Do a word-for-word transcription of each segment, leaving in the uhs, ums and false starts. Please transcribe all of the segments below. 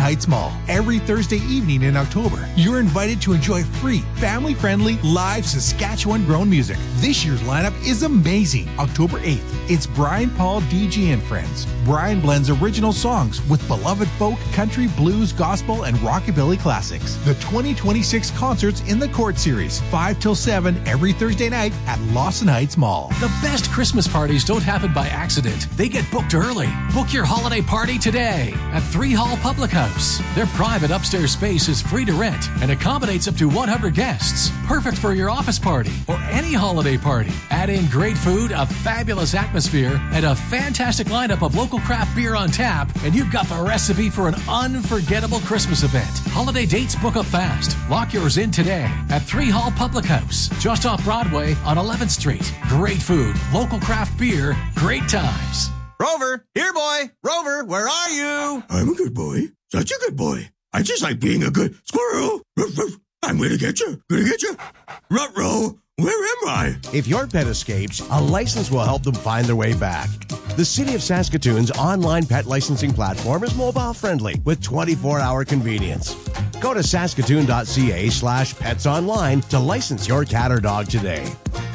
Heights Mall. Every Thursday evening in October, you're invited to enjoy free, family-friendly, live Saskatchewan-grown music. This year's lineup is amazing. October eighth, it's Brian Paul D J and Friends. Brian blends original songs with beloved folk, country, blues, gospel, and rockabilly classics. The twenty twenty-six Concerts in the Court Series, five till seven every Thursday night at Lawson Heights Mall. The best Christmas parties don't happen by accident. They get booked early. Book your holiday party today at Three Hall Public House. Their private upstairs space is free to rent and accommodates up to one hundred guests. Perfect for your office party or any holiday party. Add in great food, a fabulous atmosphere, and a fantastic lineup of local craft beer on tap, and you've got the recipe for an unforgettable Christmas event. Holiday dates book up fast. Lock yours in today at Three Hall Public House, just off Broadway on eleventh Street. Great food, local craft beer, great times. Rover, here boy. Rover, where are you? I'm a good boy. Such a good boy. I just like being a good squirrel. Ruff, ruff. I'm gonna get you. Gonna get you. Ruh-roh. Where am I? If your pet escapes, a license will help them find their way back. The City of Saskatoon's online pet licensing platform is mobile-friendly with twenty-four hour convenience. Go to saskatoon.ca slash pets online to license your cat or dog today.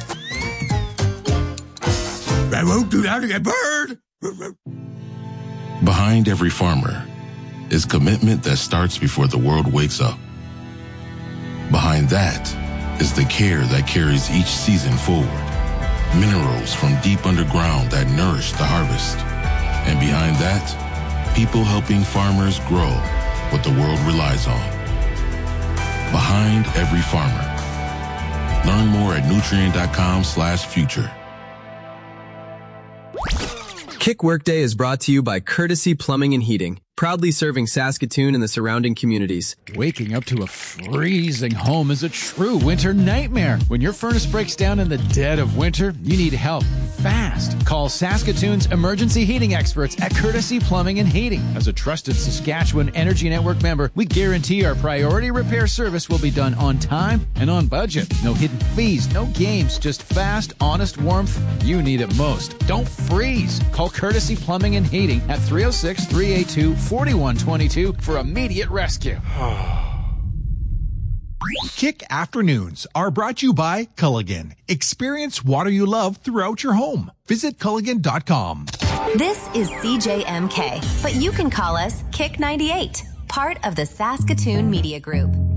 I won't do that again, bird! Behind every farmer is commitment that starts before the world wakes up. Behind that is the care that carries each season forward. Minerals from deep underground that nourish the harvest. And behind that, people helping farmers grow what the world relies on. Behind every farmer. Learn more at nutrient.com slash future. Kick Workday is brought to you by Courtesy Plumbing and Heating, proudly serving Saskatoon and the surrounding communities. Waking up to a freezing home is a true winter nightmare. When your furnace breaks down in the dead of winter, you need help fast. Call Saskatoon's emergency heating experts at Courtesy Plumbing and Heating. As a trusted Saskatchewan Energy Network member, we guarantee our priority repair service will be done on time and on budget. No hidden fees, no games, just fast, honest warmth you need it most. Don't freeze. Call Courtesy Plumbing and Heating at three oh six, three eight two, four one two two for immediate rescue. Kick Afternoons are brought to you by Culligan. Experience water you love throughout your home. Visit Culligan dot com. This is C J M K, but you can call us Kick ninety-eight, part of the Saskatoon Media Group.